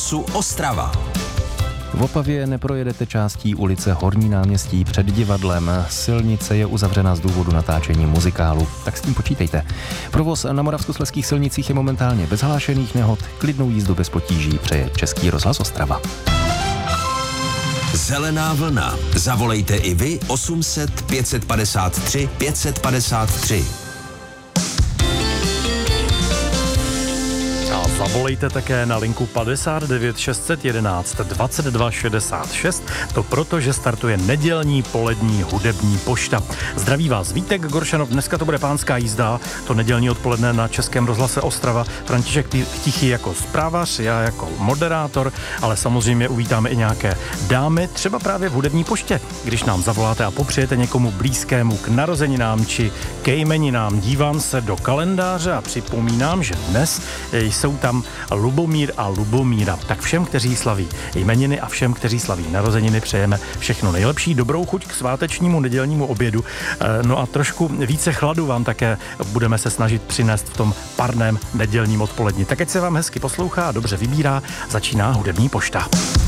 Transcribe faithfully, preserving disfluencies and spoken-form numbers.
rozhlasu Ostrava. V Opavě neprojedete částí ulice Horní náměstí před divadlem. Silnice je uzavřena z důvodu natáčení muzikálu, tak s tím počítejte. Provoz na moravskoslezských silnicích je momentálně bez hlášených nehod. Klidnou jízdu bez potíží přeje Český rozhlas Ostrava. Zelená vlna. Zavolejte i vy osm set pět set padesát tři pět set padesát tři. A zavolejte také na linku padesát devět šest set jedenáct dvacet dva šedesát šest, to proto, že startuje nedělní polední hudební pošta. Zdraví vás Vítek Goršanov, dneska to bude pánská jízda, to nedělní odpoledne na Českém rozhlase Ostrava. František Tichý jako zprávař, já jako moderátor, ale samozřejmě uvítáme i nějaké dámy, třeba právě v hudební poště. Když nám zavoláte a popřejete někomu blízkému k narozeninám či ke jmeninám, dívám se do kalendáře a připomínám, že dnes jsou tam Lubomír a Lubomíra. Tak všem, kteří slaví jmeniny a všem, kteří slaví narozeniny, přejeme všechno nejlepší, dobrou chuť k svátečnímu nedělnímu obědu. No a trošku více chladu vám také budeme se snažit přinést v tom parném nedělním odpoledni. Tak ať se vám hezky poslouchá a dobře vybírá, začíná hudební pošta.